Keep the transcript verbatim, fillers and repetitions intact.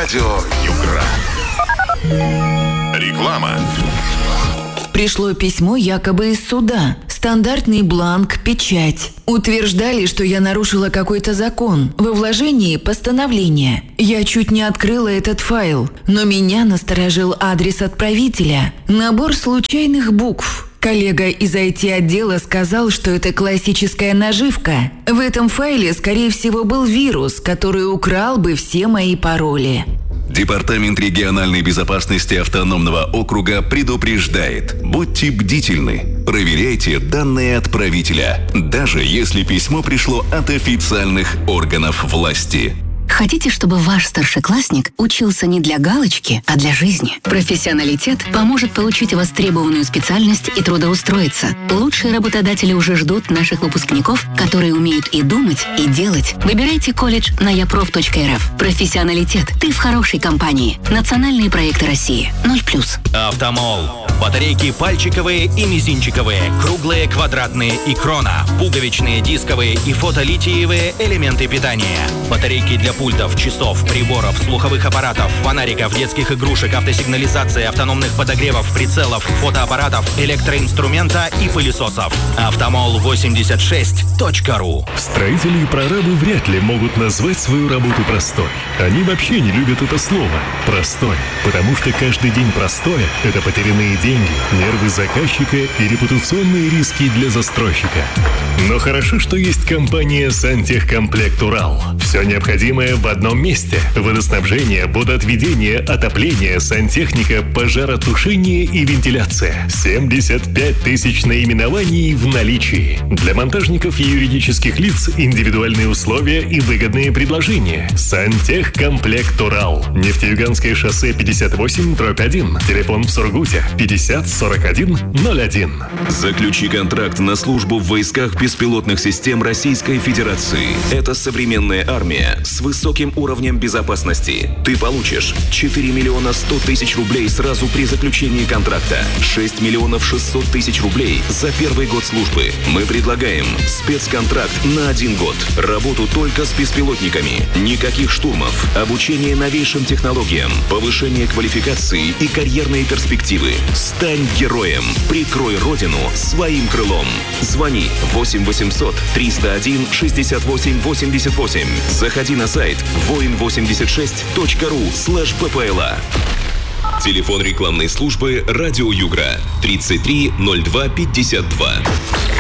Радио Югра. Реклама. Пришло письмо якобы из суда. Стандартный бланк, печать. Утверждали, что я нарушила какой-то закон. Во вложении постановления. Я чуть не открыла этот файл, но меня насторожил адрес отправителя. Набор случайных букв. Коллега из ай ти-отдела сказал, что это классическая наживка. В этом файле, скорее всего, был вирус, который украл бы все мои пароли. Департамент региональной безопасности автономного округа предупреждает: будьте бдительны, проверяйте данные отправителя, даже если письмо пришло от официальных органов власти. Хотите, чтобы ваш старшеклассник учился не для галочки, а для жизни? Профессионалитет поможет получить востребованную специальность и трудоустроиться. Лучшие работодатели уже ждут наших выпускников, которые умеют и думать, и делать. Выбирайте колледж на япроф точка эр эф. Профессионалитет. Ты в хорошей компании. Национальные проекты России. ноль плюс. Автомол. Батарейки пальчиковые и мизинчиковые, круглые, квадратные и крона, пуговичные, дисковые и фотолитиевые элементы питания. Батарейки для пультов, часов, приборов, слуховых аппаратов, фонариков, детских игрушек, автосигнализации, автономных подогревов, прицелов, фотоаппаратов, электроинструмента и пылесосов. автомол восемьдесят шесть точка ру. Строители и прорабы вряд ли могут назвать свою работу простой. Они вообще не любят это слово «простой», потому что каждый день простое – это потерянные деньги, нервы заказчика и репутационные риски для застройщика. Но хорошо, что есть компания «Сантехкомплект Урал». Все необходимое в одном месте. Водоснабжение, водоотведение, отопление, сантехника, пожаротушение и вентиляция. семьдесят пять тысяч наименований в наличии. Для монтажников и юридических лиц индивидуальные условия и выгодные предложения. «Сантехкомплект Урал». Нефтеюганское шоссе пятьдесят восемь дробь один. Телефон в Сургуте пятьдесят сорок один ноль один. Заключи контракт на службу в войсках беспилотных систем Российской Федерации. Это современная армия с высоким уровнем безопасности. Ты получишь четыре миллиона сто тысяч рублей сразу при заключении контракта, шесть миллионов шестьсот тысяч рублей за первый год службы. Мы предлагаем спецконтракт на один год. Работу только с беспилотниками. Никаких штурмов. Обучение новейшим технологиям. Повышение квалификации и карьерные перспективы. Стань героем. Прикрой родину своим крылом. Звони восемь восемьсот триста один шестьдесят восемь восемьдесят восемь. Заходи на сайт воин восемьдесят шесть точка ру слэш ППЛА. Телефон рекламной службы «Радио Югра» тридцать три ноль два пятьдесят два.